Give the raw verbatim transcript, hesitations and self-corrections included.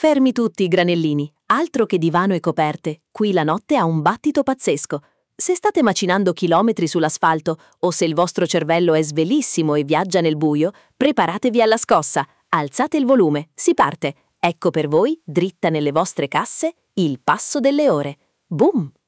Fermi tutti, granellini. Altro che divano e coperte. Qui la notte ha un battito pazzesco. Se state macinando chilometri sull'asfalto o se il vostro cervello è svelissimo e viaggia nel buio, preparatevi alla scossa. Alzate il volume, si parte. Ecco per voi, dritta nelle vostre casse, il passo delle ore. Boom!